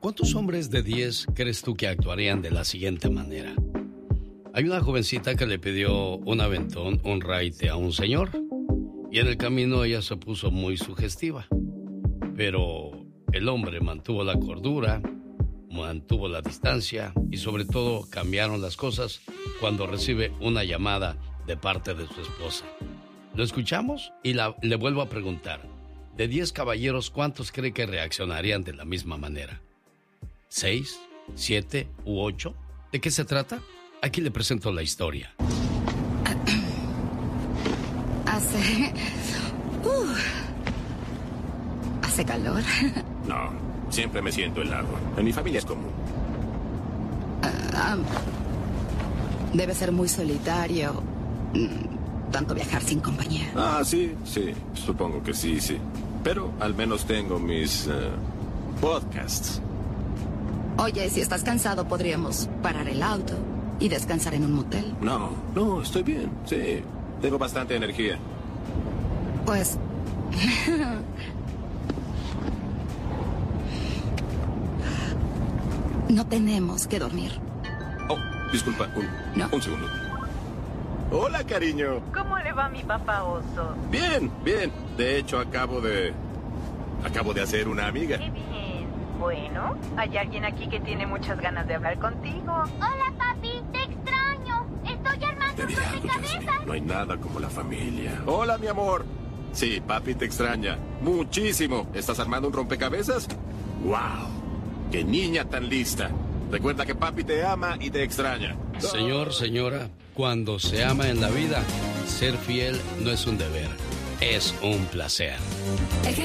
¿Cuántos hombres de 10 crees tú que actuarían de la siguiente manera? Hay una jovencita que le pidió un aventón, un raite a un señor. Y en el camino ella se puso muy sugestiva. Pero el hombre mantuvo la cordura, mantuvo la distancia y sobre todo cambiaron las cosas cuando recibe una llamada de parte de su esposa. Lo escuchamos y le vuelvo a preguntar. De 10 caballeros, ¿cuántos cree que reaccionarían de la misma manera? ¿6, 7 u 8? ¿De qué se trata? Aquí le presento la historia. Hace calor. No, siempre me siento helado. En mi familia es común. Debe ser muy solitario. Tanto viajar sin compañía. Sí, supongo que sí. Pero al menos tengo mis podcasts. Oye, si estás cansado, podríamos parar el auto y descansar en un motel. No, estoy bien, sí. Tengo bastante energía. Pues... no tenemos que dormir. Oh, disculpa, un segundo. Hola, cariño. ¿Cómo le va a mi papá oso? Bien. De hecho, acabo de hacer una amiga. Qué bien. Bueno, hay alguien aquí que tiene muchas ganas de hablar contigo. Hola, papi, te extraño. Estoy armando Te diré algo, rompecabezas. no hay nada como la familia. Hola, mi amor. Sí, papi te extraña. Muchísimo. ¿Estás armando un rompecabezas? ¡Wow! ¡Qué niña tan lista! Recuerda que papi te ama y te extraña. Señor, señora, cuando se ama en la vida, ser fiel no es un deber, es un placer.